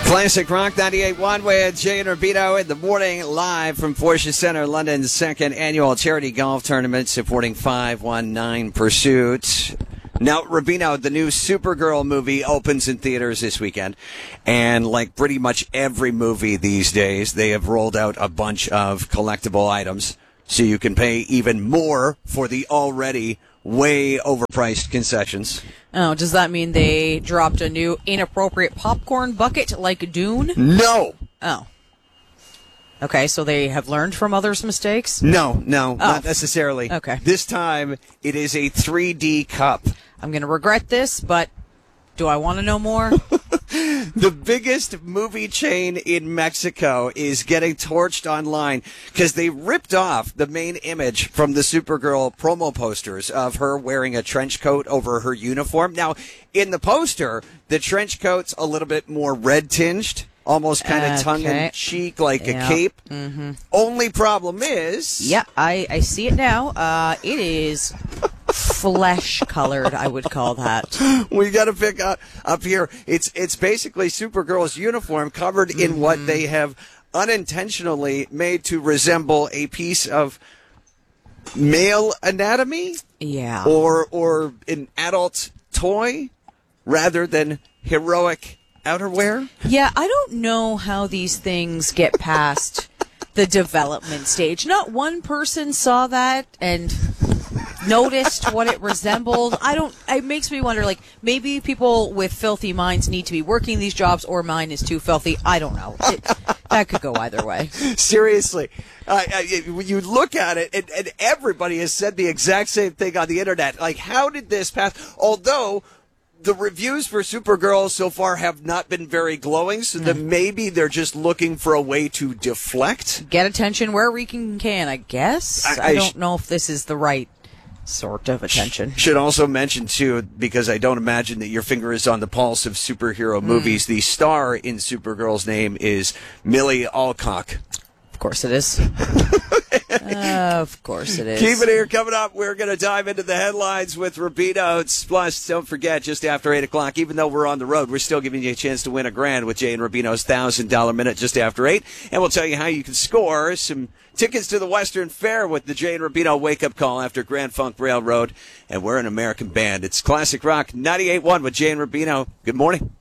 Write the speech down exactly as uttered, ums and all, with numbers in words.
Classic Rock ninety-eight point one with Jay and Rubino in the morning, live from Porsche Center, London's second annual charity golf tournament supporting five one nine Pursuit. Now, Rubino, the new Supergirl movie opens in theaters this weekend. And like pretty much every movie these days, they have rolled out a bunch of collectible items so you can pay even more for the already way overpriced concessions. Oh, does that mean they dropped a new inappropriate popcorn bucket like Dune? No. Oh. Okay, so they have learned from others' mistakes? No, no, Oh. not necessarily. Okay. This time, it is a three D cup. I'm going to regret this, but do I want to know more? The biggest movie chain in Mexico is getting torched online because they ripped off the main image from the Supergirl promo posters of her wearing a trench coat over her uniform. Now, in the poster, the trench coat's a little bit more red tinged, almost kind of Okay. tongue-in-cheek like Yeah. a cape. Mm-hmm. Only problem is... Yeah, I, I see it now. Uh, it is flesh-colored, I would call that. We got to pick up up here. It's it's basically Supergirl's uniform covered in Mm-hmm. what they have unintentionally made to resemble a piece of male anatomy, Yeah. or or an adult toy, rather than heroic outerwear. Yeah, I don't know how these things get past the development stage. Not one person saw that and noticed what it resembled. I don't, it makes me wonder, like, maybe people with filthy minds need to be working these jobs, or mine is too filthy. I don't know. It, that could go either way. Seriously, uh, uh, when you look at it, and, and everybody has said the exact same thing on the internet. Like, how did this pass? Although the reviews for Supergirl so far have not been very glowing, so that maybe they're just looking for a way to deflect. Get attention where we can, can I guess. I- I, I don't sh- know if this is the right sort of attention. Should also mention, too, because I don't imagine that your finger is on the pulse of superhero movies, the star in Supergirl's name is Millie Alcock. Of course it is. uh, of course it is. Keep it here. Coming up, we're going to dive into the headlines with Rubino. Plus, don't forget, just after eight o'clock, even though we're on the road, we're still giving you a chance to win a grand with Jay and Rubino's one thousand dollars Minute just after eight. And we'll tell you how you can score some tickets to the Western Fair with the Jay and Rubino wake-up call after Grand Funk Railroad. And we're an American band. It's Classic Rock ninety-eight point one with Jay and Rubino. Good morning.